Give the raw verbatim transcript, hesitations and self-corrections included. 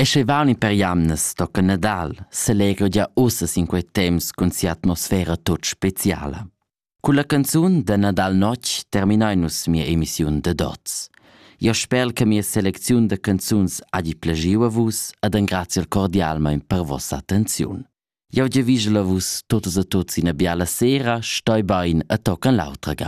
Eschevaun in periamnas tocca Nadal, s'allegra già ussas in quei temps cun sia atmosfera tut speciala. Con la canzun de Nadal Notg terminai nus mia emissiun de dots. Io spero che mia selezione de canzuns hagi plagiu a vus ed engraziel cordialmein per vossa attenziun. Io giavisel a vus tutas e tuts ina biala sera, stoi bein e tocan l'autra ga.